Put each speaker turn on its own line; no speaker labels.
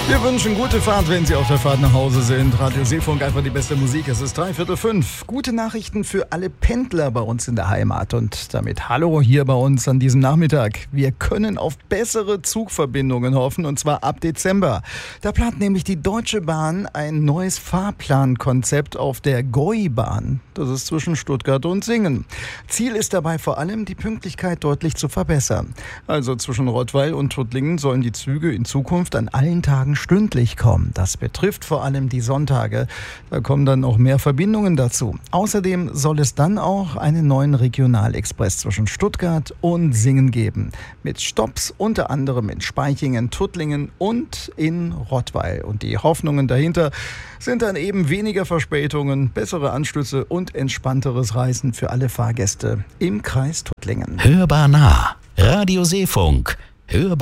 Wir wünschen gute Fahrt, wenn Sie auf der Fahrt nach Hause sind. Radio Seefunk, einfach die beste Musik. Es ist 5:45. Gute Nachrichten für alle Pendler bei uns in der Heimat. Und damit hallo hier bei uns an diesem Nachmittag. Wir können auf bessere Zugverbindungen hoffen, und zwar ab Dezember. Da plant nämlich die Deutsche Bahn ein neues Fahrplankonzept auf der Gäubahn. Das ist zwischen Stuttgart und Singen. Ziel ist dabei vor allem, die Pünktlichkeit deutlich zu verbessern. Also zwischen Rottweil und Tuttlingen sollen die Züge in Zukunft an allen Tagen stündlich kommen. Das betrifft vor allem die Sonntage. Da kommen dann auch mehr Verbindungen dazu. Außerdem soll es dann auch einen neuen Regionalexpress zwischen Stuttgart und Singen geben. Mit Stopps unter anderem in Spaichingen, Tuttlingen und in Rottweil. Und die Hoffnungen dahinter sind dann eben weniger Verspätungen, bessere Anschlüsse und entspannteres Reisen für alle Fahrgäste im Kreis Tuttlingen.
Hörbar nah. Radio Seefunk. Hörbar